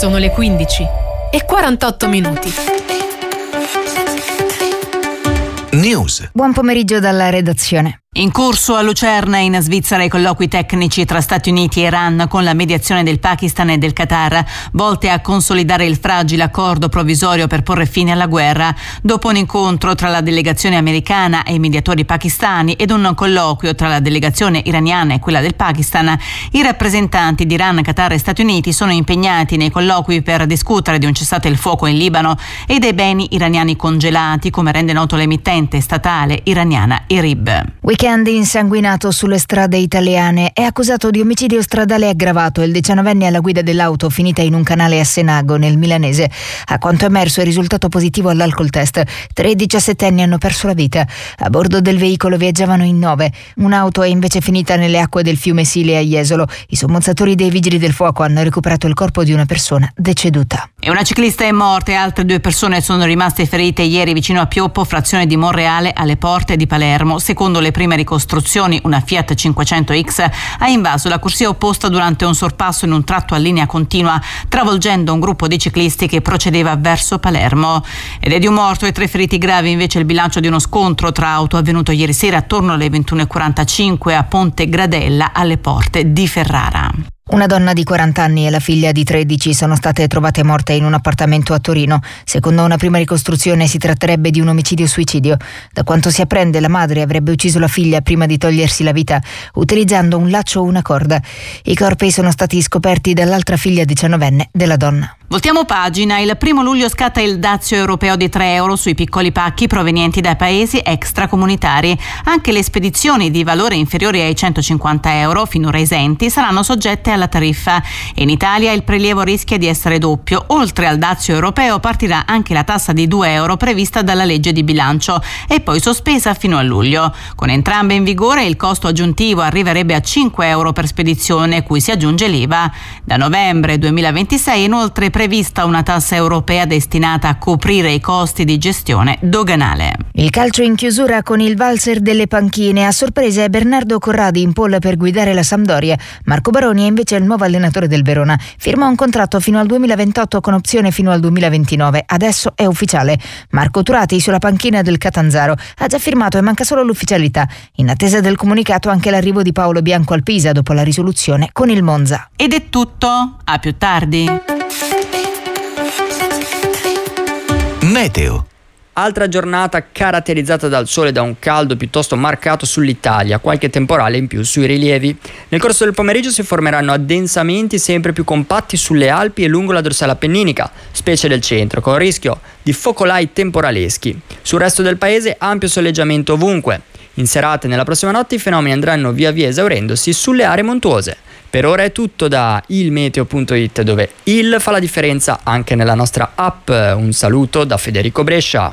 Sono le 15:48. News. Buon pomeriggio dalla redazione. In corso a Lucerna, in Svizzera, i colloqui tecnici tra Stati Uniti e Iran con la mediazione del Pakistan e del Qatar, volte a consolidare il fragile accordo provvisorio per porre fine alla guerra. Dopo un incontro tra la delegazione americana e i mediatori pakistani ed un colloquio tra la delegazione iraniana e quella del Pakistan, i rappresentanti di Iran, Qatar e Stati Uniti sono impegnati nei colloqui per discutere di un cessate il fuoco in Libano e dei beni iraniani congelati, come rende noto l'emittente statale iraniana IRIB. Weekend insanguinato sulle strade italiane. È accusato di omicidio stradale aggravato il 19enne alla guida dell'auto finita in un canale a Senago, nel milanese. A quanto emerso è risultato positivo all'alcol test. 3 17enni hanno perso la vita. A bordo del veicolo viaggiavano in 9. Un'auto è invece finita nelle acque del fiume Sile a Jesolo. I sommozzatori dei vigili del fuoco hanno recuperato il corpo di una persona deceduta. E una ciclista è morta e altre 2 persone sono rimaste ferite ieri vicino a Pioppo, frazione di Monreale, alle porte di Palermo. Secondo le prime ricostruzioni, una Fiat 500X ha invaso la corsia opposta durante un sorpasso in un tratto a linea continua, travolgendo un gruppo di ciclisti che procedeva verso Palermo. Ed è di un morto e 3 feriti gravi invece il bilancio di uno scontro tra auto avvenuto ieri sera attorno alle 21:45 a Ponte Gradella, alle porte di Ferrara. Una donna di 40 anni e la figlia di 13 sono state trovate morte in un appartamento a Torino. Secondo una prima ricostruzione si tratterebbe di un omicidio-suicidio. Da quanto si apprende, la madre avrebbe ucciso la figlia prima di togliersi la vita, utilizzando un laccio o una corda. I corpi sono stati scoperti dall'altra figlia 19enne della donna. Voltiamo pagina. Il 1 luglio scatta il dazio europeo di €3 sui piccoli pacchi provenienti dai paesi extracomunitari. Anche le spedizioni di valore inferiore ai €150, finora esenti, saranno soggette alla tariffa. In Italia il prelievo rischia di essere doppio. Oltre al dazio europeo partirà anche la tassa di €2 prevista dalla legge di bilancio e poi sospesa fino a luglio. Con entrambe in vigore il costo aggiuntivo arriverebbe a €5 per spedizione, cui si aggiunge l'IVA. Da novembre 2026 inoltre prevista una tassa europea destinata a coprire i costi di gestione doganale. Il calcio in chiusura con il valzer delle panchine. A sorpresa è Bernardo Corradi in pole per guidare la Sampdoria. Marco Baroni è invece il nuovo allenatore del Verona. Firma un contratto fino al 2028 con opzione fino al 2029. Adesso è ufficiale. Marco Turati sulla panchina del Catanzaro. Ha già firmato e manca solo l'ufficialità. In attesa del comunicato anche l'arrivo di Paolo Bianco al Pisa dopo la risoluzione con il Monza. Ed è tutto. A più tardi. Meteo. Altra giornata caratterizzata dal sole e da un caldo piuttosto marcato sull'Italia, qualche temporale in più sui rilievi. Nel corso del pomeriggio si formeranno addensamenti sempre più compatti sulle Alpi e lungo la dorsale appenninica, specie del centro, con rischio di focolai temporaleschi. Sul resto del paese ampio soleggiamento ovunque. In serata e nella prossima notte i fenomeni andranno via via esaurendosi sulle aree montuose. Per ora è tutto da ilmeteo.it, dove il fa la differenza anche nella nostra app. Un saluto da Federico Brescia.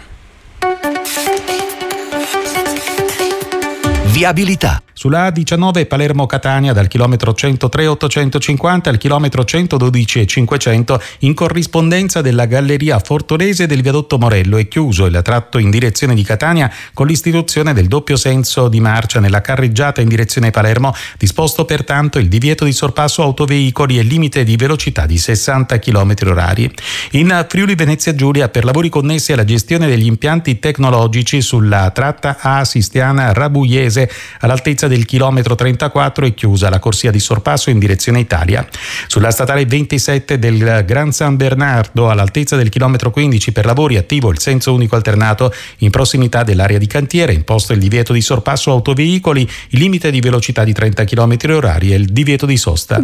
Viabilità. Sulla A19 Palermo-Catania dal chilometro 103,850 al chilometro 112,500 in corrispondenza della galleria Fortorese del viadotto Morello è chiuso il tratto in direzione di Catania con l'istituzione del doppio senso di marcia nella carreggiata in direzione Palermo, disposto pertanto il divieto di sorpasso autoveicoli e limite di velocità di 60 km/h. In Friuli Venezia Giulia per lavori connessi alla gestione degli impianti tecnologici sulla tratta A-Sistiana Rabuiese all'altezza del chilometro 34 è chiusa la corsia di sorpasso in direzione Italia. Sulla statale 27 del Gran San Bernardo all'altezza del chilometro 15 per lavori attivo il senso unico alternato in prossimità dell'area di cantiere, imposto il divieto di sorpasso autoveicoli, il limite di velocità di 30 km/h e il divieto di sosta.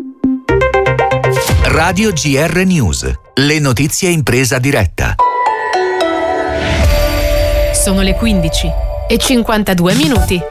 Radio GR News, le notizie in presa diretta. Sono le 15:52.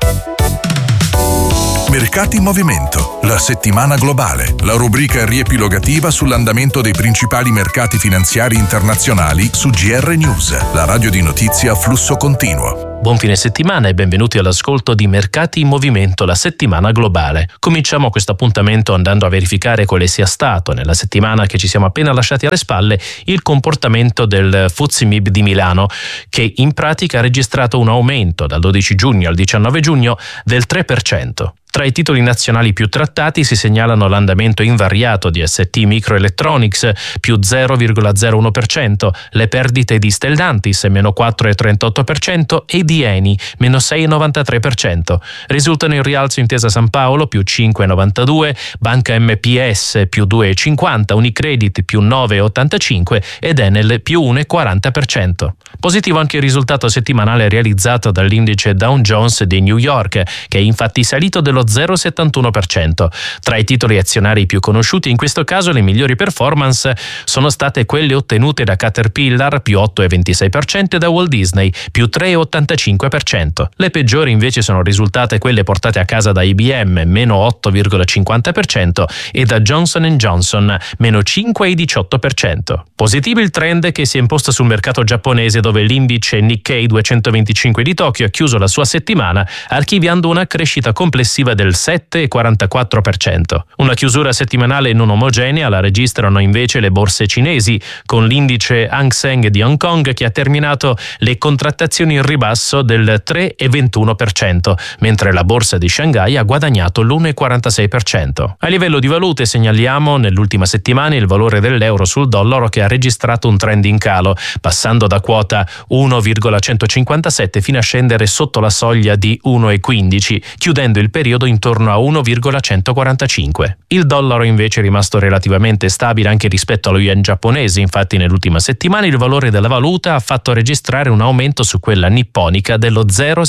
Mercati in movimento, la settimana globale, la rubrica riepilogativa sull'andamento dei principali mercati finanziari internazionali su GR News, la radio di notizie a flusso continuo. Buon fine settimana e benvenuti all'ascolto di Mercati in Movimento, la settimana globale. Cominciamo questo appuntamento andando a verificare quale sia stato, nella settimana che ci siamo appena lasciati alle spalle, il comportamento del FTSE MIB di Milano, che in pratica ha registrato un aumento dal 12 giugno al 19 giugno del 3%. Tra i titoli nazionali più trattati si segnalano l'andamento invariato di ST Microelectronics più 0,01%, le perdite di Stellantis meno 4,38% e di Eni meno 6,93%. Risultano in rialzo Intesa San Paolo più 5,92%, Banca MPS più 2,50%, Unicredit più 9,85% ed Enel più 1,40%. Positivo anche il risultato settimanale realizzato dall'indice Dow Jones di New York, che è infatti salito dello 0,71%. Tra i titoli azionari più conosciuti in questo caso le migliori performance sono state quelle ottenute da Caterpillar più 8,26% e da Walt Disney più 3,85%. Le peggiori invece sono risultate quelle portate a casa da IBM meno 8,50% e da Johnson & Johnson meno 5,18%. Positivo il trend che si è imposto sul mercato giapponese, dove l'indice Nikkei 225 di Tokyo ha chiuso la sua settimana archiviando una crescita complessiva del 7,44%. Una chiusura settimanale non omogenea la registrano invece le borse cinesi, con l'indice Hang Seng di Hong Kong che ha terminato le contrattazioni in ribasso del 3,21%, mentre la borsa di Shanghai ha guadagnato l'1,46%. A livello di valute segnaliamo nell'ultima settimana il valore dell'euro sul dollaro, che ha registrato un trend in calo, passando da quota 1,157 fino a scendere sotto la soglia di 1,15, chiudendo il periodo intorno a 1,145. Il dollaro invece è rimasto relativamente stabile anche rispetto allo yen giapponese, infatti nell'ultima settimana il valore della valuta ha fatto registrare un aumento su quella nipponica dello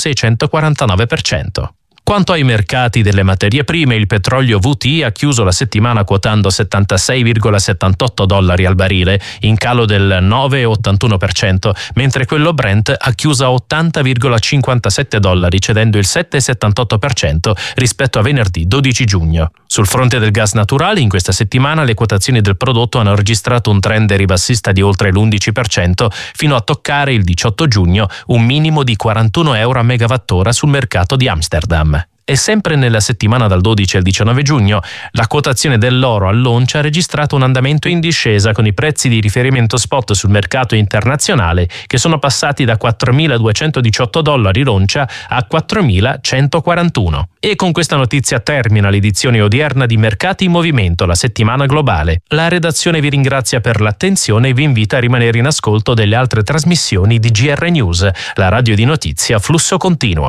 0,649%. Quanto ai mercati delle materie prime, il petrolio WTI ha chiuso la settimana quotando $76,78 al barile, in calo del 9,81%, mentre quello Brent ha chiuso a $80,57, cedendo il 7,78% rispetto a venerdì 12 giugno. Sul fronte del gas naturale, in questa settimana le quotazioni del prodotto hanno registrato un trend ribassista di oltre l'11%, fino a toccare il 18 giugno un minimo di €41 a megawattora sul mercato di Amsterdam. E sempre nella settimana dal 12 al 19 giugno, la quotazione dell'oro all'oncia ha registrato un andamento in discesa, con i prezzi di riferimento spot sul mercato internazionale che sono passati da $4.218 l'oncia a $4.141. E con questa notizia termina l'edizione odierna di Mercati in Movimento, la settimana globale. La redazione vi ringrazia per l'attenzione e vi invita a rimanere in ascolto delle altre trasmissioni di GR News, la radio di notizia a flusso continuo.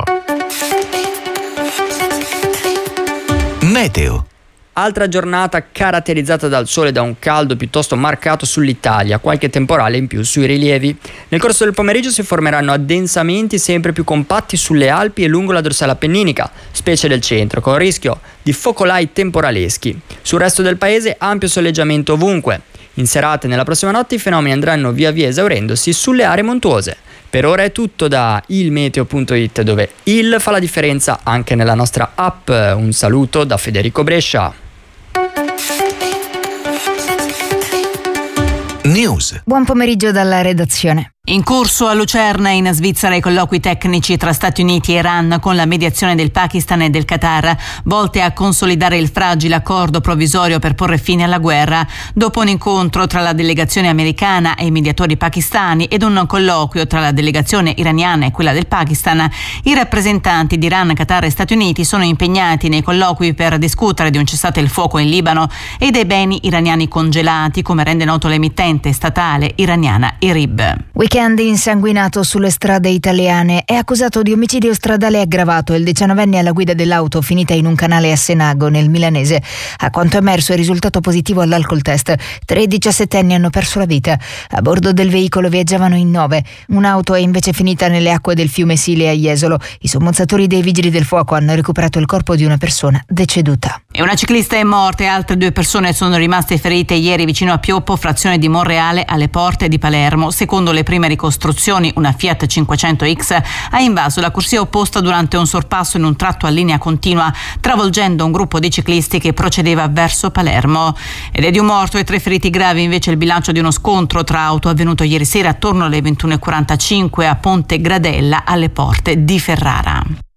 Meteo. Altra giornata caratterizzata dal sole e da un caldo piuttosto marcato sull'Italia, qualche temporale in più sui rilievi. Nel corso del pomeriggio si formeranno addensamenti sempre più compatti sulle Alpi e lungo la dorsale appenninica, specie del centro, con rischio di focolai temporaleschi. Sul resto del paese ampio soleggiamento ovunque. In serata e nella prossima notte i fenomeni andranno via via esaurendosi sulle aree montuose. Per ora è tutto da ilmeteo.it, dove il fa la differenza anche nella nostra app. Un saluto da Federico Brescia. News. Buon pomeriggio dalla redazione. In corso a Lucerna, in Svizzera, i colloqui tecnici tra Stati Uniti e Iran con la mediazione del Pakistan e del Qatar, volte a consolidare il fragile accordo provvisorio per porre fine alla guerra. Dopo un incontro tra la delegazione americana e i mediatori pakistani ed un colloquio tra la delegazione iraniana e quella del Pakistan, i rappresentanti di Iran, Qatar e Stati Uniti sono impegnati nei colloqui per discutere di un cessate il fuoco in Libano e dei beni iraniani congelati, come rende noto l'emittente statale iraniana IRIB. Weekend insanguinato sulle strade italiane. È accusato di omicidio stradale aggravato il 19enne alla guida dell'auto finita in un canale a Senago, nel milanese. A quanto emerso è risultato positivo all'alcol test. 3 17enni hanno perso la vita. A bordo del veicolo viaggiavano in 9. Un'auto è invece finita nelle acque del fiume Sile a Jesolo. I sommozzatori dei vigili del fuoco hanno recuperato il corpo di una persona deceduta. E una ciclista è morta e altre 2 persone sono rimaste ferite ieri vicino a Pioppo, frazione di Monreale, alle porte di Palermo. Secondo le prime ricostruzioni, una Fiat 500X ha invaso la corsia opposta durante un sorpasso in un tratto a linea continua, travolgendo un gruppo di ciclisti che procedeva verso Palermo. Ed è di un morto e 3 feriti gravi invece il bilancio di uno scontro tra auto avvenuto ieri sera attorno alle 21:45 a Ponte Gradella, alle porte di Ferrara.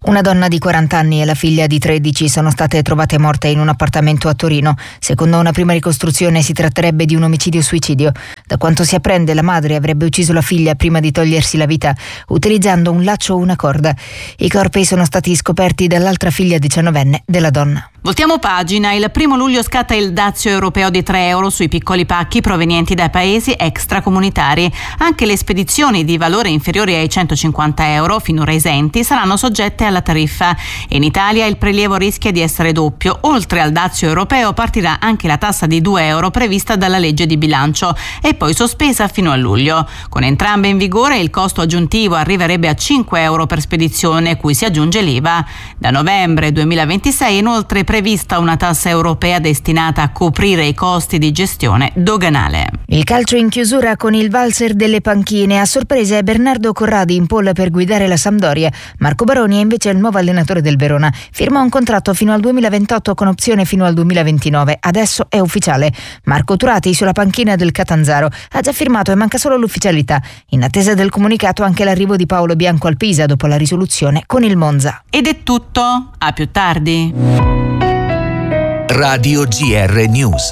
Una donna di 40 anni e la figlia di 13 sono state trovate morte in un appartamento a Torino. Secondo una prima ricostruzione si tratterebbe di un omicidio-suicidio. Da quanto si apprende, la madre avrebbe ucciso la figlia prima di togliersi la vita, utilizzando un laccio o una corda. I corpi sono stati scoperti dall'altra figlia 19enne della donna. Voltiamo pagina. Il 1 luglio scatta il dazio europeo di €3 sui piccoli pacchi provenienti dai paesi extracomunitari. Anche le spedizioni di valore inferiore ai €150, finora esenti, saranno soggette alla tariffa. In Italia il prelievo rischia di essere doppio. Oltre al dazio europeo partirà anche la tassa di €2 prevista dalla legge di bilancio e poi sospesa fino a luglio. Con entrambe in vigore il costo aggiuntivo arriverebbe a €5 per spedizione, cui si aggiunge l'IVA. Da novembre 2026 inoltre prevista una tassa europea destinata a coprire i costi di gestione doganale. Il calcio in chiusura con il valzer delle panchine. A sorpresa è Bernardo Corradi in pole per guidare la Sampdoria. Marco Baroni è invece il nuovo allenatore del Verona. Firma un contratto fino al 2028 con opzione fino al 2029. Adesso è ufficiale. Marco Turati sulla panchina del Catanzaro. Ha già firmato e manca solo l'ufficialità. In attesa del comunicato anche l'arrivo di Paolo Bianco al Pisa dopo la risoluzione con il Monza. Ed è tutto. A più tardi. Radio GR News.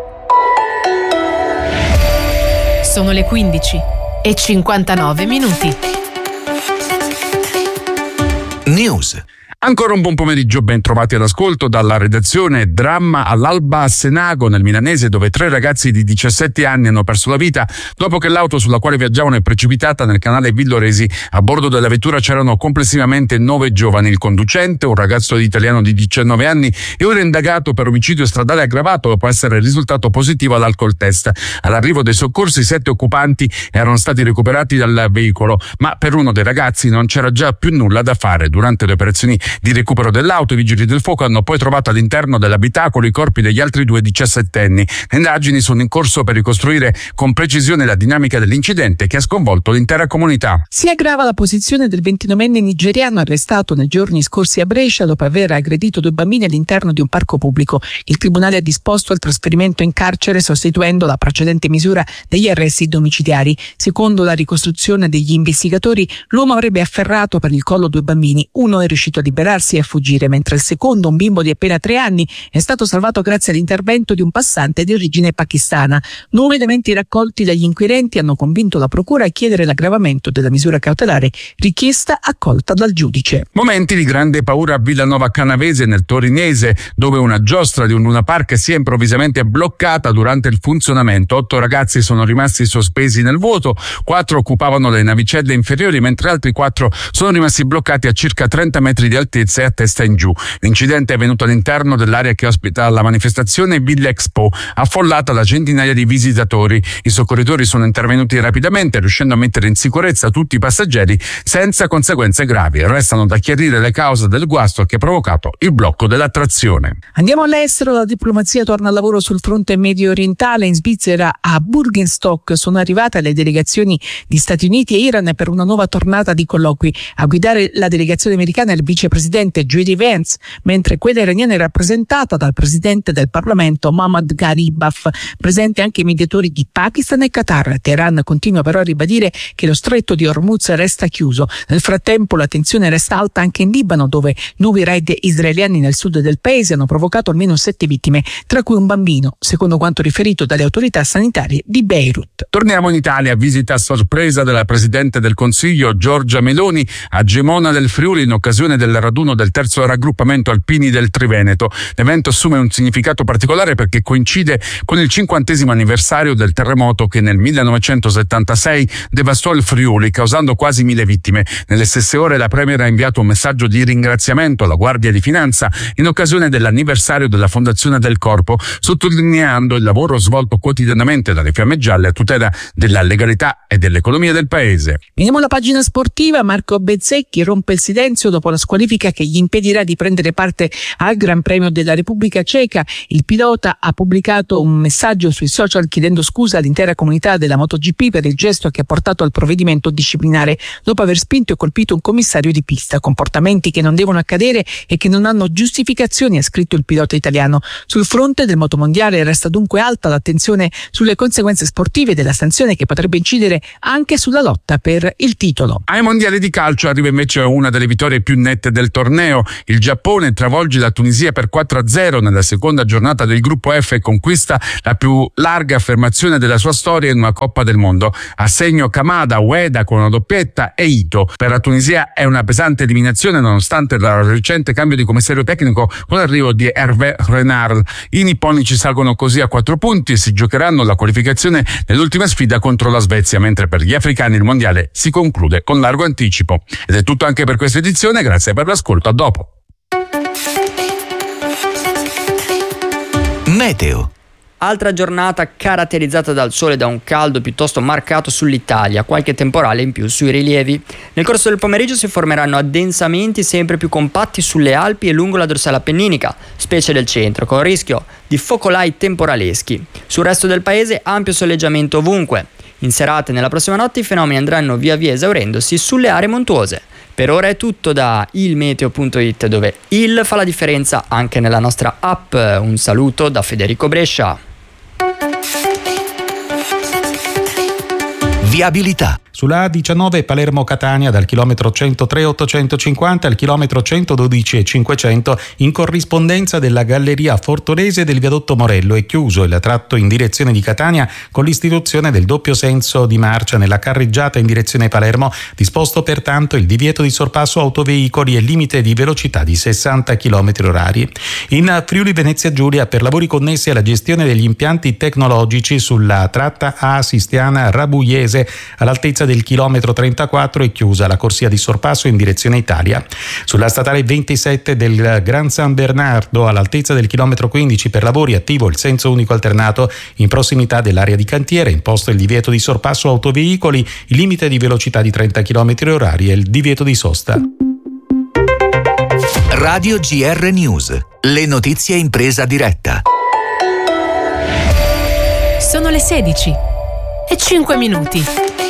Sono le 15:59 minuti. News. Ancora un buon pomeriggio, ben trovati all'ascolto dalla redazione. Dramma all'Alba a Senago, nel milanese, dove 3 ragazzi di 17 anni hanno perso la vita dopo che l'auto sulla quale viaggiavano è precipitata nel canale Villoresi. A bordo della vettura c'erano complessivamente 9 giovani. Il conducente, un ragazzo italiano di 19 anni, è ora indagato per omicidio stradale aggravato dopo essere risultato positivo all'alcol test. All'arrivo dei soccorsi 7 occupanti erano stati recuperati dal veicolo, ma per uno dei ragazzi non c'era già più nulla da fare. Durante le operazioni di recupero dell'auto, i vigili del fuoco hanno poi trovato all'interno dell'abitacolo i corpi degli altri 2 diciassettenni. Le indagini sono in corso per ricostruire con precisione la dinamica dell'incidente che ha sconvolto l'intera comunità. Si aggrava la posizione del 29enne nigeriano arrestato nei giorni scorsi a Brescia dopo aver aggredito 2 bambini all'interno di un parco pubblico. Il tribunale ha disposto il trasferimento in carcere sostituendo la precedente misura degli arresti domiciliari. Secondo la ricostruzione degli investigatori, l'uomo avrebbe afferrato per il collo 2 bambini. Uno è riuscito a liberarsi e a fuggire, mentre il secondo, un bimbo di appena 3 anni, è stato salvato grazie all'intervento di un passante di origine pakistana. 9 elementi raccolti dagli inquirenti hanno convinto la procura a chiedere l'aggravamento della misura cautelare richiesta accolta dal giudice. Momenti di grande paura a Villanova Canavese, nel torinese, dove una giostra di un Luna Park si è improvvisamente bloccata durante il funzionamento. 8 ragazzi sono rimasti sospesi nel vuoto, 4 occupavano le navicelle inferiori, mentre altri 4 sono rimasti bloccati a circa 30 metri di altezza e a testa in giù. L'incidente è avvenuto all'interno dell'area che ospita la manifestazione Villa Expo, affollata da centinaia di visitatori. I soccorritori sono intervenuti rapidamente, riuscendo a mettere in sicurezza tutti i passeggeri senza conseguenze gravi. Restano da chiarire le cause del guasto che ha provocato il blocco dell'attrazione. Andiamo all'estero. La diplomazia torna al lavoro sul fronte medio orientale. In Svizzera, a Burgenstock, sono arrivate le delegazioni di Stati Uniti e Iran per una nuova tornata di colloqui. A guidare la delegazione americana è il vicepresidente J.D. Vance, mentre quella iraniana è rappresentata dal presidente del Parlamento Mohammad Gharibaf. Presente anche i mediatori di Pakistan e Qatar. Teheran continua però a ribadire che lo stretto di Hormuz resta chiuso. Nel frattempo la tensione resta alta anche in Libano, dove nuovi raid israeliani nel sud del paese hanno provocato almeno 7 vittime, tra cui un bambino, secondo quanto riferito dalle autorità sanitarie di Beirut. Torniamo in Italia. Visita a sorpresa della Presidente del Consiglio Giorgia Meloni a Gemona del Friuli in occasione del raduno del terzo raggruppamento alpini del Triveneto. L'evento assume un significato particolare perché coincide con il 50° anniversario del terremoto che nel 1976 devastò il Friuli, causando quasi 1000 vittime. Nelle stesse ore la Premier ha inviato un messaggio di ringraziamento alla Guardia di Finanza in occasione dell'anniversario della fondazione del Corpo, sottolineando il lavoro svolto quotidianamente dalle Fiamme Gialle a tutela della legalità e dell'economia del paese. Vediamo la pagina sportiva. Marco Bezzecchi rompe il silenzio dopo la squalifica che gli impedirà di prendere parte al Gran Premio della Repubblica Ceca. Il pilota ha pubblicato un messaggio sui social chiedendo scusa all'intera comunità della MotoGP per il gesto che ha portato al provvedimento disciplinare dopo aver spinto e colpito un commissario di pista. Comportamenti che non devono accadere e che non hanno giustificazioni, ha scritto il pilota italiano. Sul fronte del motomondiale resta dunque alta l'attenzione sulle conseguenze sportive della sanzione che potrebbe incidere anche sulla lotta per il titolo. Ai mondiali di calcio arriva invece una delle vittorie più nette del nel torneo. Il Giappone travolge la Tunisia per 4-0 nella seconda giornata del gruppo F e conquista la più larga affermazione della sua storia in una Coppa del Mondo. A segno Kamada, Ueda con una doppietta e Ito. Per la Tunisia è una pesante eliminazione nonostante il recente cambio di commissario tecnico con l'arrivo di Hervé Renard. I nipponici salgono così a 4 punti e si giocheranno la qualificazione nell'ultima sfida contro la Svezia, mentre per gli africani il mondiale si conclude con largo anticipo. Ed è tutto anche per questa edizione, grazie per l'ascolto, a dopo. Meteo. Altra giornata caratterizzata dal sole e da un caldo piuttosto marcato sull'Italia, qualche temporale in più sui rilievi. Nel corso del pomeriggio si formeranno addensamenti sempre più compatti sulle Alpi e lungo la dorsale appenninica, specie del centro, con rischio di focolai temporaleschi. Sul resto del paese ampio soleggiamento ovunque. In serata e nella prossima notte i fenomeni andranno via via esaurendosi sulle aree montuose. Per ora è tutto da ilmeteo.it, dove il fa la differenza anche nella nostra app. Un saluto da Federico Brescia. Viabilità. Sulla A19 Palermo-Catania dal chilometro 103,850 al chilometro 112,500 in corrispondenza della galleria Fortorese del viadotto Morello è chiuso il tratto in direzione di Catania con l'istituzione del doppio senso di marcia nella carreggiata in direzione Palermo, disposto pertanto il divieto di sorpasso autoveicoli e limite di velocità di 60 km/h. In Friuli Venezia Giulia, per lavori connessi alla gestione degli impianti tecnologici sulla tratta A Sistiana Rabuiese all'altezza del chilometro 34 è chiusa la corsia di sorpasso in direzione Italia. Sulla statale 27 del Gran San Bernardo all'altezza del chilometro 15 per lavori attivo il senso unico alternato in prossimità dell'area di cantiere, imposto il divieto di sorpasso autoveicoli, il limite di velocità di 30 km/h e il divieto di sosta. Radio GR News, le notizie in presa diretta. Sono le 16 e 5 minuti.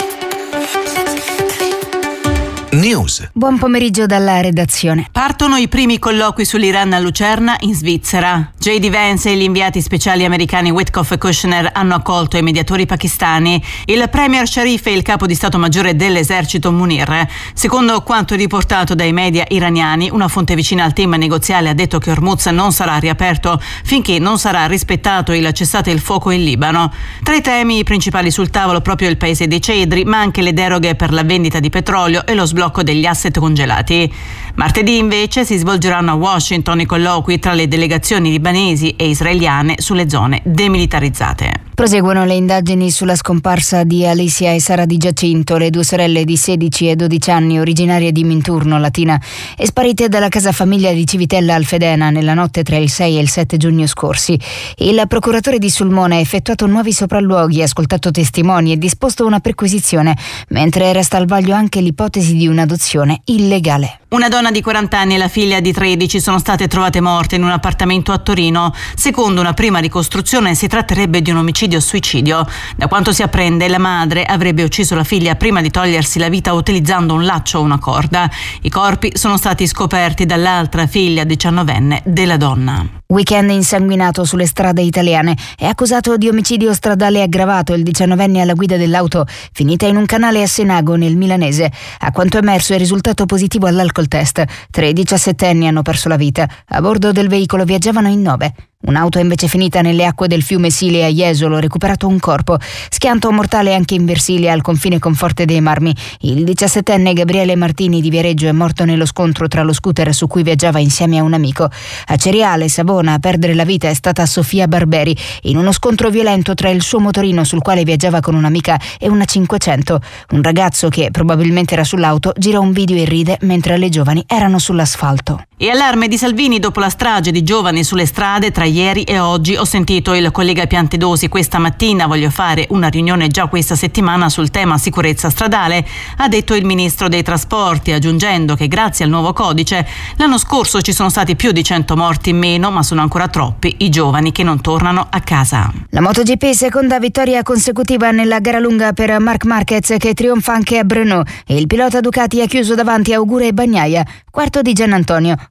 News. Buon pomeriggio dalla redazione. Partono i primi colloqui sull'Iran a Lucerna, in Svizzera. J.D. Vance e gli inviati speciali americani Witkoff e Kushner hanno accolto i mediatori pakistani. Il premier Sharif e il capo di Stato Maggiore dell'esercito Munir. Secondo quanto riportato dai media iraniani, una fonte vicina al team negoziale ha detto che Hormuz non sarà riaperto finché non sarà rispettato il cessate il fuoco in Libano. Tra i temi principali sul tavolo proprio il paese dei cedri, ma anche le deroghe per la vendita di petrolio e lo sblocco degli asset congelati. Martedì invece si svolgeranno a Washington i colloqui tra le delegazioni libanesi e israeliane sulle zone demilitarizzate. Proseguono le indagini sulla scomparsa di Alicia e Sara Di Giacinto, le due sorelle di 16 e 12 anni originarie di Minturno, Latina, e sparite dalla casa famiglia di Civitella Alfedena nella notte tra il 6 e il 7 giugno scorsi. Il procuratore di Sulmona ha effettuato nuovi sopralluoghi, ascoltato testimoni e disposto una perquisizione, mentre resta al vaglio anche l'ipotesi di un'adozione illegale. Una donna di 40 anni e la figlia di 13 sono state trovate morte in un appartamento a Torino. Secondo una prima ricostruzione si tratterebbe di un omicidio-suicidio. Da quanto si apprende, la madre avrebbe ucciso la figlia prima di togliersi la vita utilizzando un laccio o una corda. I corpi sono stati scoperti dall'altra figlia 19enne della donna. Weekend insanguinato sulle strade italiane. È accusato di omicidio stradale aggravato il 19enne alla guida dell'auto finita in un canale a Senago nel Milanese. A quanto emerso è risultato positivo all'alcol test. 3 diciassettenni hanno perso la vita. A bordo del veicolo viaggiavano in 9. Un'auto invece finita nelle acque del fiume Sile a Jesolo, recuperato un corpo. Schianto mortale anche in Versilia al confine con Forte dei Marmi. Il 17enne Gabriele Martini di Viareggio è morto nello scontro tra lo scooter su cui viaggiava insieme a un amico. A Ceriale, Savona, a perdere la vita è stata Sofia Barberi in uno scontro violento tra il suo motorino sul quale viaggiava con un'amica e una 500. Un ragazzo che probabilmente era sull'auto gira un video e ride mentre le giovani erano sull'asfalto. E allarme di Salvini dopo la strage di giovani sulle strade tra ieri e oggi. Ho sentito il collega Piantedosi questa mattina, voglio fare una riunione già questa settimana sul tema sicurezza stradale, ha detto il ministro dei trasporti, aggiungendo che grazie al nuovo codice l'anno scorso ci sono stati più di 100 morti in meno, ma sono ancora troppi i giovani che non tornano a casa. La MotoGP, seconda vittoria consecutiva nella gara lunga per Marc Marquez, che trionfa anche a Brno, e il pilota Ducati ha chiuso davanti a Augura e Bagnaia. Quarto di Giannantonio,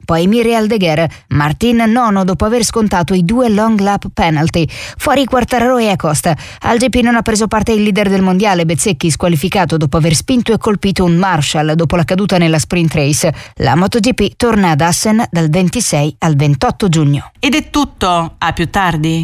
poi Miri Aldeguer, Martin nono dopo aver scontato i 2 long lap penalty. Fuori Quartararo e Acosta. Al GP non ha preso parte il leader del mondiale, Bezzecchi, squalificato dopo aver spinto e colpito un Marshall dopo la caduta nella sprint race. La MotoGP torna ad Assen dal 26 al 28 giugno. Ed è tutto, a più tardi.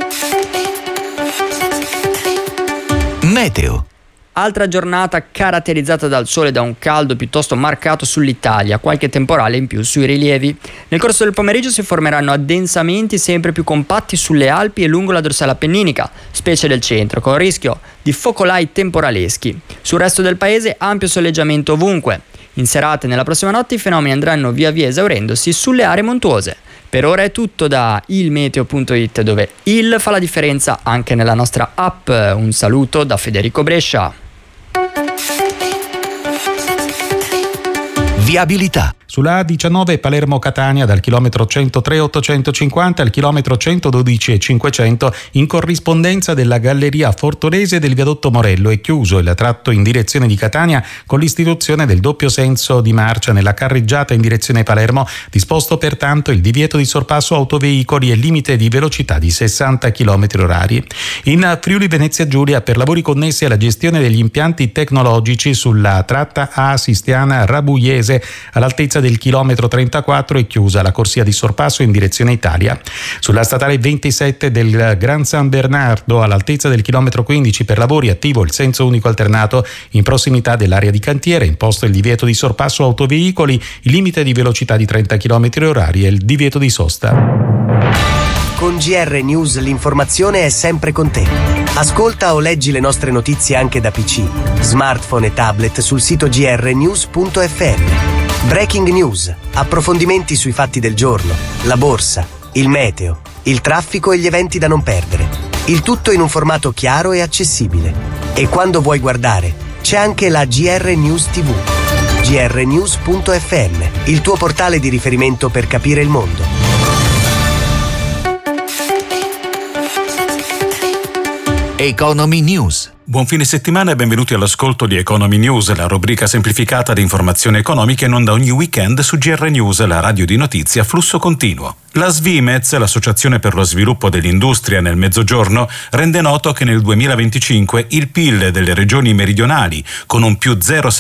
Meteo. Altra giornata caratterizzata dal sole e da un caldo piuttosto marcato sull'Italia, qualche temporale in più sui rilievi. Nel corso del pomeriggio si formeranno addensamenti sempre più compatti sulle Alpi e lungo la dorsale appenninica, specie del centro, con rischio di focolai temporaleschi. Sul resto del paese ampio soleggiamento ovunque. In serata e nella prossima notte i fenomeni andranno via via esaurendosi sulle aree montuose. Per ora è tutto da ilmeteo.it, dove il fa la differenza anche nella nostra app. Un saluto da Federico Brescia. Viabilità. Sulla A19 Palermo-Catania dal chilometro 103,850 al chilometro 112,500 in corrispondenza della galleria Fortorese del viadotto Morello è chiuso il tratto in direzione di Catania con l'istituzione del doppio senso di marcia nella carreggiata in direzione Palermo, disposto pertanto il divieto di sorpasso autoveicoli e limite di velocità di 60 km/h. In Friuli Venezia Giulia, per lavori connessi alla gestione degli impianti tecnologici sulla tratta A Sistiana Rabuiese all'altezza del chilometro 34 è chiusa la corsia di sorpasso in direzione Italia. Sulla statale 27 del Gran San Bernardo all'altezza del chilometro 15 per lavori attivo il senso unico alternato in prossimità dell'area di cantiere, imposto il divieto di sorpasso autoveicoli, il limite di velocità di 30 km/h e il divieto di sosta. Con GR News l'informazione è sempre con te. Ascolta o leggi le nostre notizie anche da PC, smartphone e tablet sul sito grnews.fm. Breaking news, approfondimenti sui fatti del giorno, la borsa, il meteo, il traffico e gli eventi da non perdere. Il tutto in un formato chiaro e accessibile. E quando vuoi guardare, c'è anche la GR News TV. grnews.fm, il tuo portale di riferimento per capire il mondo. Economy News. Buon fine settimana e benvenuti all'ascolto di Economy News, la rubrica semplificata di informazioni economiche in onda ogni weekend su GR News, la radio di notizie a flusso continuo. La Svimez, l'Associazione per lo Sviluppo dell'Industria nel Mezzogiorno, rende noto che nel 2025 il PIL delle regioni meridionali, con un più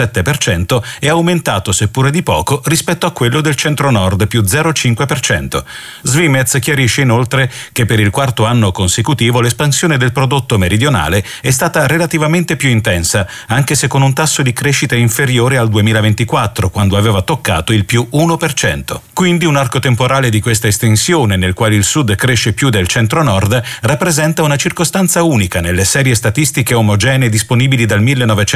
0,7%, è aumentato seppure di poco rispetto a quello del centro-nord, più 0,5%. Svimez chiarisce inoltre che per il quarto anno consecutivo l'espansione del prodotto meridionale è stata relativamente più intensa, anche se con un tasso di crescita inferiore al 2024, quando aveva toccato il più 1%. Quindi un arco temporale di questa estensione nel quale il sud cresce più del centro-nord rappresenta una circostanza unica nelle serie statistiche omogenee disponibili dal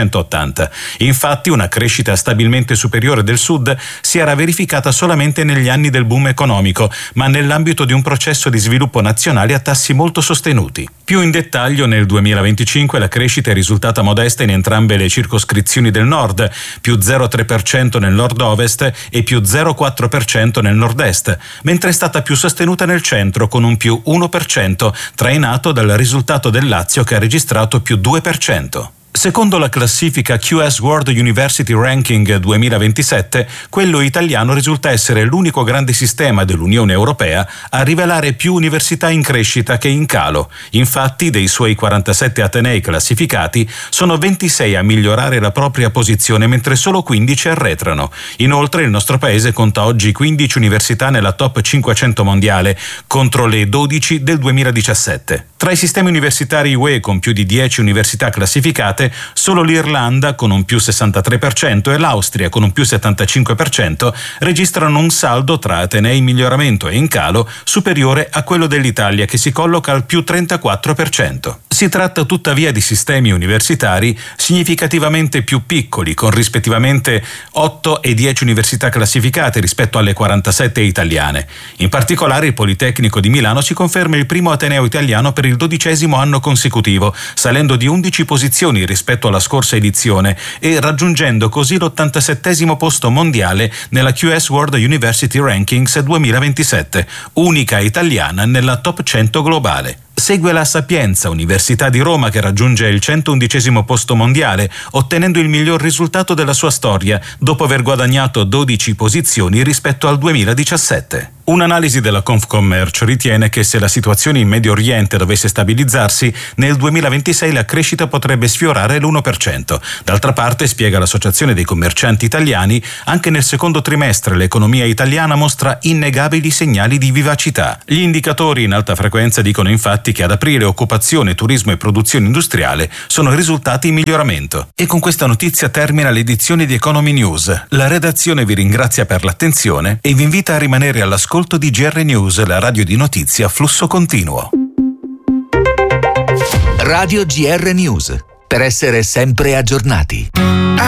1980. Infatti una crescita stabilmente superiore del sud si era verificata solamente negli anni del boom economico, ma nell'ambito di un processo di sviluppo nazionale a tassi molto sostenuti. Più in dettaglio, nel 2025 la crescita è risultata modesta in entrambe le circoscrizioni del nord, più 0,3% nel nord-ovest e più 0,4% nel nord-est, mentre è stata più sostenuta nel centro con un più 1%, trainato dal risultato del Lazio che ha registrato più 2%. Secondo la classifica QS World University Ranking 2027, quello italiano risulta essere l'unico grande sistema dell'Unione Europea a rivelare più università in crescita che in calo. Infatti, dei suoi 47 atenei classificati, sono 26 a migliorare la propria posizione, mentre solo 15 arretrano. Inoltre, il nostro paese conta oggi 15 università nella top 500 mondiale, contro le 12 del 2017. Tra i sistemi universitari UE con più di 10 università classificate, solo l'Irlanda, con un più 63%, e l'Austria, con un più 75%, registrano un saldo tra atenei in miglioramento e in calo superiore a quello dell'Italia, che si colloca al più 34%. Si tratta tuttavia di sistemi universitari significativamente più piccoli, con rispettivamente 8 e 10 università classificate rispetto alle 47 italiane. In particolare il Politecnico di Milano si conferma il primo ateneo italiano per il 12° anno consecutivo, salendo di 11 posizioni rispetto alla scorsa edizione e raggiungendo così l'87° posto mondiale nella QS World University Rankings 2027, unica italiana nella top 100 globale. Segue la Sapienza, Università di Roma, che raggiunge il 111° posto mondiale, ottenendo il miglior risultato della sua storia, dopo aver guadagnato 12 posizioni rispetto al 2017. Un'analisi della Confcommercio ritiene che se la situazione in Medio Oriente dovesse stabilizzarsi, nel 2026 la crescita potrebbe sfiorare l'1%. D'altra parte, spiega l'Associazione dei Commercianti Italiani, anche nel secondo trimestre l'economia italiana mostra innegabili segnali di vivacità. Gli indicatori in alta frequenza dicono infatti che ad aprile occupazione, turismo e produzione industriale sono risultati in miglioramento. E con questa notizia termina l'edizione di Economy News. La redazione vi ringrazia per l'attenzione e vi invita a rimanere all'ascolto di GR News, la radio di notizia a flusso continuo. Radio GR News, per essere sempre aggiornati.